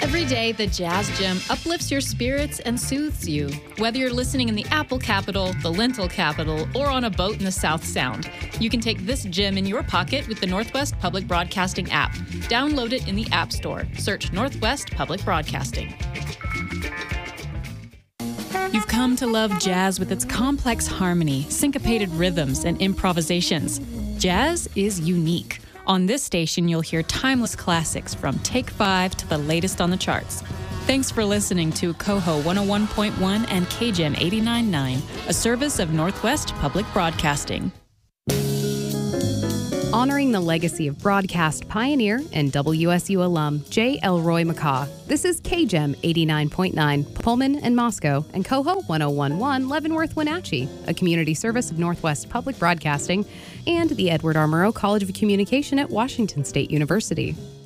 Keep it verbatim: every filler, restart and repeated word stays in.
Every day, the Jazz Gym uplifts your spirits and soothes you. Whether you're listening in the Apple capital, the Lentil capital, or on a boat in the South Sound, you can take this gym in your pocket with the Northwest Public Broadcasting app. Download it in the App Store. Search Northwest Public Broadcasting. You've come to love jazz with its complex harmony, syncopated rhythms, and improvisations. Jazz is unique. On this station, you'll hear timeless classics from Take Five to the latest on the charts. Thanks for listening to Coho one oh one point one and K G E M eighty-nine point nine, a service of Northwest Public Broadcasting. Honoring the legacy of broadcast pioneer and W S U alum J. Elroy McCaw. This is K G E M eighty-nine point nine, Pullman and Moscow, and Coho one oh one point one, Leavenworth, Wenatchee, a community service of Northwest Public Broadcasting and the Edward R. Murrow College of Communication at Washington State University.